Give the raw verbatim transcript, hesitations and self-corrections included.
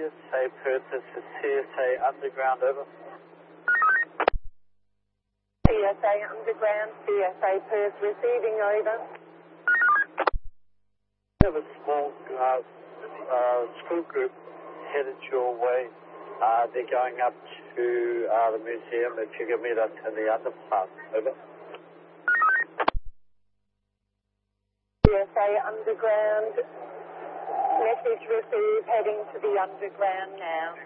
S A Perth, this is C S A Underground, over. C S A Underground, C S A Perth, receiving, over. We have a small uh, uh, school group headed your way. Uh, they're going up to uh, the museum. If you can meet us in the underpass, over. C S A Underground, message received, heading to the underground now.